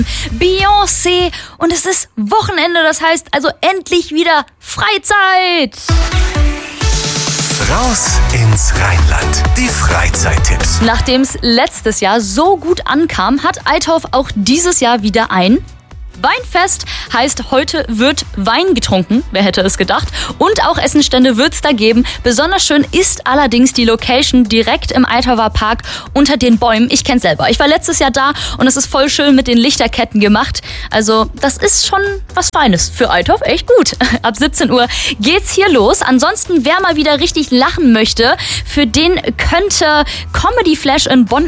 Beyoncé und es ist Wochenende, das heißt also endlich wieder Freizeit. Raus ins Rheinland. Die Freizeittipps. Nachdem es letztes Jahr so gut ankam, hat Althoff auch dieses Jahr wieder ein Weinfest. Heißt, heute wird Wein getrunken, wer hätte es gedacht. Und auch Essenstände wird es da geben. Besonders schön ist allerdings die Location direkt im Althoffer Park unter den Bäumen. Ich kenn's selber. Ich war letztes Jahr da und es ist voll schön mit den Lichterketten gemacht. Also das ist schon was Feines für Althoff. Echt gut. Ab 17 Uhr geht's hier los. Ansonsten, wer mal wieder richtig lachen möchte, für den könnte Comedy Flash in Bonn